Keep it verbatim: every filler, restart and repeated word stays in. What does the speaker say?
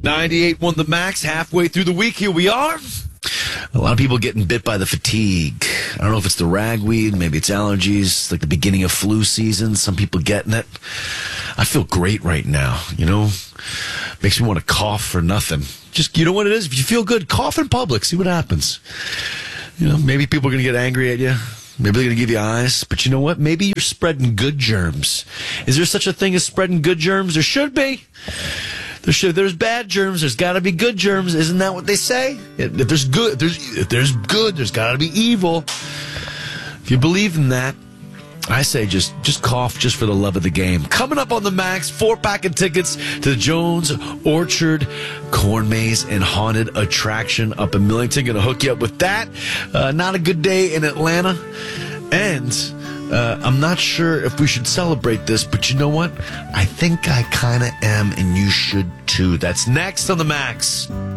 ninety-eight won the max halfway through the week. Here we are. A lot of people getting bit by the fatigue. I don't know if it's the ragweed, maybe it's allergies, like the beginning of flu season. Some people getting it. I feel great right now, you know. Makes me want to cough for nothing. Just, you know what it is? If you feel good, cough in public. See what happens. You know, maybe people are going to get angry at you. Maybe they're going to give you eyes. But you know what? Maybe you're spreading good germs. Is there such a thing as spreading good germs? There should be. There should, if there's bad germs, there's got to be good germs. Isn't that what they say? If there's good, if there's, if there's good, there's got to be evil. If you believe in that, I say just just cough just for the love of the game. Coming up on the Max, four-pack of tickets to the Jones Orchard Corn Maze and Haunted Attraction up in Millington. Going to hook you up with that. Uh, not a good day in Atlanta. And uh, I'm not sure if we should celebrate this, but you know what? I think I kind of am, and you should too. That's next on the Max.